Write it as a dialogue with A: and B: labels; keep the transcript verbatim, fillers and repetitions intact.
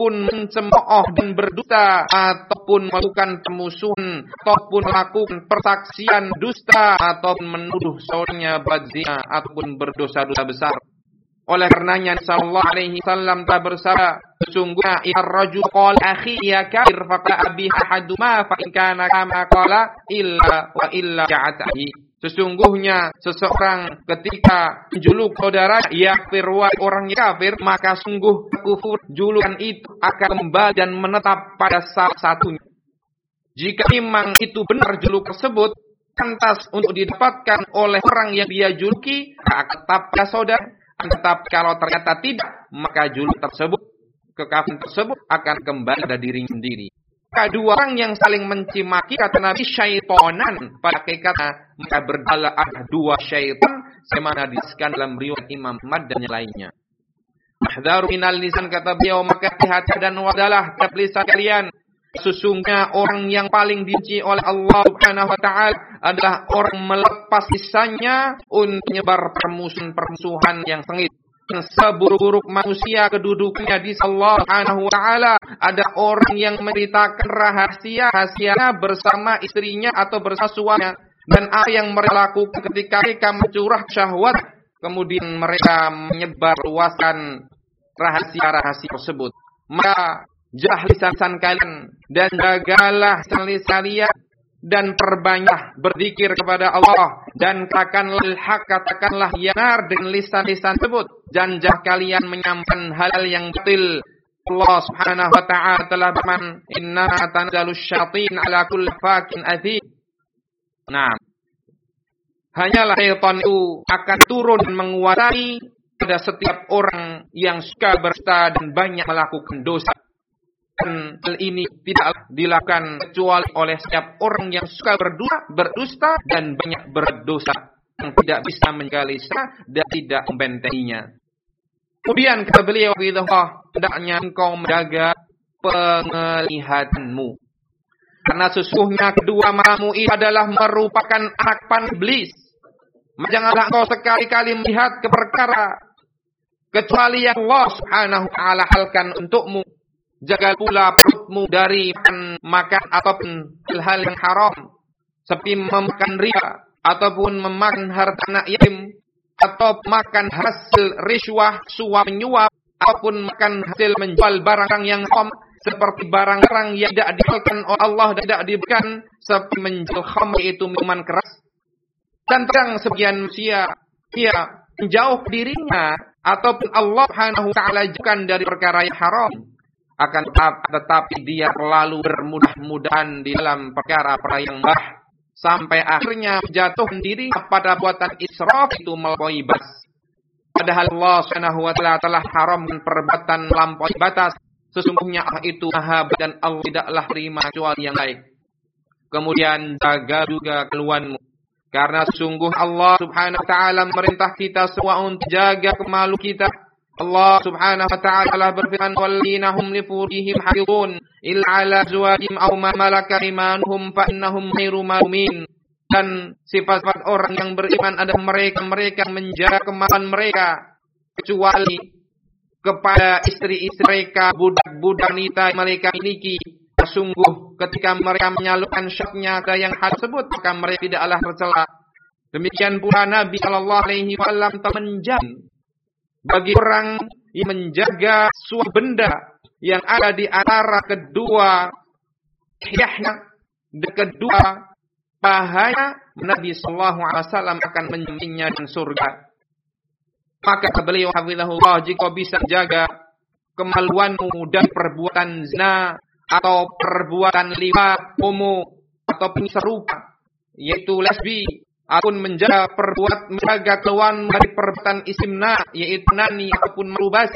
A: ataupun mencemooh dan berdusta, ataupun melakukan permusuhan, ataupun melakukan persaksian dusta, ataupun menuduh saudaranya berzina ataupun berdosa-dosa besar. Oleh karenanya sallallahu alaihi wasallam telah bersabda, sesungguhnya idza rajul qala akhi ya kafir faqala abi ahaduma fa in kana kama qala illa wa illa ja'atahi. Sesungguhnya seseorang ketika menjuluk saudara ya kafir wa orang kafir, maka sungguh kufur julukan itu akan kembali dan menetap pada salah satunya. Jika memang itu benar juluk tersebut pantas untuk didapatkan oleh orang yang dia juluki, akan tetap pada saudara. Tetapi kalau ternyata tidak, maka juluk tersebut, kekafiran tersebut akan kembali pada diri sendiri. Kedua orang yang saling mencimaki, kata Nabi, syaitonan. Pada hakikatnya, maka berdala ada dua syaitan, semana disebutkan dalam riwayat Imam Ahmad dan yang lainnya. Ahdharu minal lisan, kata beliau, maka hati dan wadalah terhadap lisan kalian. Sesungguhnya orang yang paling dibenci oleh Allah Subhanahu wa taala adalah orang melepas lisannya untuk menyebar permusuhan-permusuhan yang sengit. Seburuk-buruk manusia kedudukannya di Allah Subhanahu wa taala ada orang yang menceritakan rahasia-rahasianya bersama istrinya atau bersama suaminya, dan apa yang mereka lakukan ketika mereka mencurah syahwat, kemudian mereka menyebar luaskan rahasia-rahasia tersebut. Maka jagalah lisan kalian dan jagalah lisan kalian dan perbanyak berzikir kepada Allah dan katakanlah hak, katakanlah yang benar dengan lisan-lisan tersebut, dan jangan kalian menyampaikan hal yang batil. Allah Subhanahu wa taala telah berfirman, inna tanzalus syayatin ala kulli fakin athim. Nah, hanyalah syaitan itu akan turun dan menguasai pada setiap orang yang suka berdusta dan banyak melakukan dosa. Dan hal ini tidak dilakukan kecuali oleh setiap orang yang suka berdusta, berdusta dan banyak berdosa, yang tidak bisa menjaga lisan dan tidak membentenginya. Kemudian kata beliau, hendaknya engkau menjaga penglihatanmu, karena sesungguhnya kedua matamu itu adalah merupakan anak panah iblis. Janganlah engkau sekali-kali melihat ke perkara kecuali yang Allah Subhanahu wa taala halalkan untukmu. Jaga pula perutmu dari makan ataupun hal-hal yang haram, seperti memakan riba ataupun memakan harta anak yatim, atau makan hasil riswah, suap menyuap, ataupun makan hasil menjual barang yang haram, seperti barang-barang yang tidak dihalalkan oleh Allah dan tidak diberikan, seperti menjual khamr, itu minuman keras. Dan terang sebagian manusia dia menjauh dirinya ataupun Allah Subhanahu wa taala jauhkan dari perkara yang haram. Akan tetap, tetapi dia terlalu bermudah-mudahan di dalam perkara-perkara yang bah, sampai akhirnya jatuh diri pada buatan israf, itu melampaui batas. Padahal Allah Subhanahu wa taala telah haramkan perbuatan melampaui batas. Sesungguhnya Allah itu maha baik dan Allah tidaklah terima kecuali yang baik. Kemudian jaga juga keluhanmu, karena sesungguh Allah Subhanahu wa taala merintah kita semua untuk jaga kemalu kita. Allah Subhanahu wa ta'ala telah berfirman, walladzina hum li furujihim hafizun illa 'ala azwajihim aw ma malakat aymanuhum fa innahum ghairu malumin. Dan sifat-sifat orang yang beriman adalah mereka-mereka menjaga kemaluan mereka kecuali kepada istri-istri mereka, budak-budak wanita yang mereka miliki. Sungguh ketika mereka menyalurkan syahwatnya ke yang hal tersebut, maka mereka tidaklah tercela. Demikian pula Nabi sallallahu alaihi wasallam telah menjamin bagi orang yang menjaga suatu benda yang ada di antara kedua hiyahnya dan kedua pahanya, Nabi sallallahu alaihi wasallam akan menjaminnya dengan surga. Maka beliau hafizahullah, jika bisa jaga kemaluanmu dari perbuatan zina atau perbuatan liwat, homo ataupun serupa, yaitu lesbi, ataupun menjaga perbuat menjaga keluhan dari perbuatan istimna, yaitu nani ataupun merubasi,